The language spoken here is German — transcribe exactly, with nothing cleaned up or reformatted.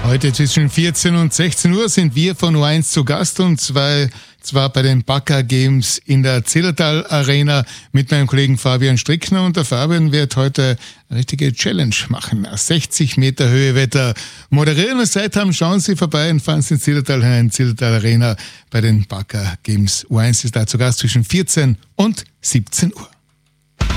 Heute zwischen vierzehn und sechzehn Uhr sind wir von U eins zu Gast und zwar, zwar bei den Backer Games in der Zillertal Arena mit meinem Kollegen Fabian Strickner. Und der Fabian wird heute eine richtige Challenge machen. sechzig Meter Höhe wird er moderieren. Und Zeit haben, schauen Sie vorbei und fahren Sie in Zillertal hinein, Zillertal Arena bei den Backer Games. U eins ist da zu Gast zwischen vierzehn und siebzehn Uhr.